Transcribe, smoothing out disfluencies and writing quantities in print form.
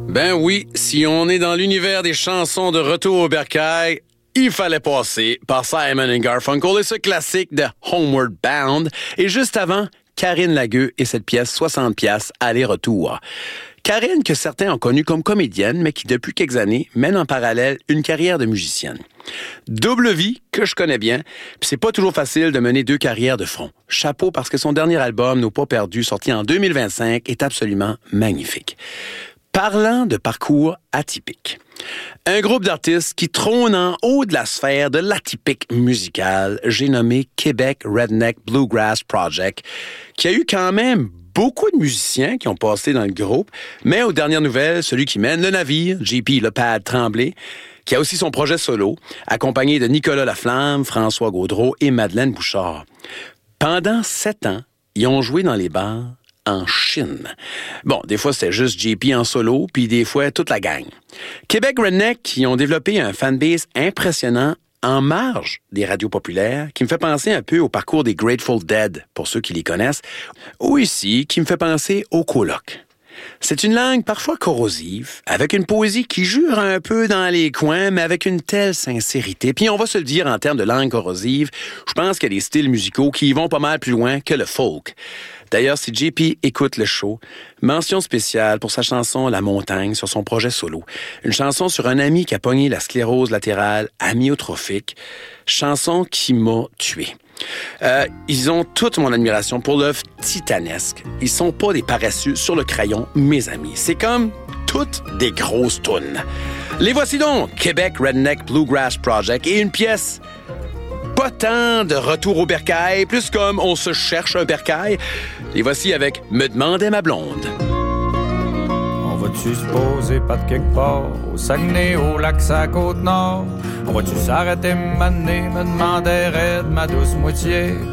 Ben oui, si on est dans l'univers des chansons de Retour au bercail, il fallait passer par Simon & Garfunkel et ce classique de Homeward Bound. Et juste avant, Karine Lagueux et cette pièce 60$ aller-retour. Karine, que certains ont connue comme comédienne, mais qui depuis quelques années mène en parallèle une carrière de musicienne. Double vie que je connais bien, puis c'est pas toujours facile de mener deux carrières de front. Chapeau parce que son dernier album, Nos pas perdus, sorti en 2025, est absolument magnifique. Parlant de parcours atypique, un groupe d'artistes qui trône en haut de la sphère de l'atypique musical, j'ai nommé Québec Redneck Bluegrass Project, qui a eu quand même beaucoup de musiciens qui ont passé dans le groupe, mais aux dernières nouvelles, celui qui mène le navire, JP Le Pad Tremblay, qui a aussi son projet solo, accompagné de Nicolas Laflamme, François Gaudreau et Madeleine Bouchard. Pendant 7 ans, ils ont joué dans les bars en Chine. Bon, des fois, c'était juste JP en solo, puis des fois, toute la gang. Québec Redneck, qui ont développé un fanbase impressionnant en marge des radios populaires, qui me fait penser un peu au parcours des Grateful Dead, pour ceux qui les connaissent, ou ici, qui me fait penser au coloc. C'est une langue parfois corrosive, avec une poésie qui jure un peu dans les coins, mais avec une telle sincérité. Puis on va se le dire en termes de langue corrosive, je pense qu'il y a des styles musicaux qui vont pas mal plus loin que le folk. D'ailleurs, si JP écoute le show, mention spéciale pour sa chanson La Montagne sur son projet solo. Une chanson sur un ami qui a pogné la sclérose latérale amyotrophique. Chanson qui m'a tué. Ils ont toute mon admiration pour l'œuvre titanesque. Ils sont pas des paresseux sur le crayon, mes amis. C'est comme toutes des grosses tounes. Les voici donc, Québec Redneck Bluegrass Project et une pièce pas tant de Retour au bercail, plus comme on se cherche un bercail. Les voici avec Me demandait ma blonde. On va-tu se poser pas de quelque part, au Saguenay, au lac, sa Côte-Nord? On va-tu s'arrêter m'amener, me demander raide ma douce moitié?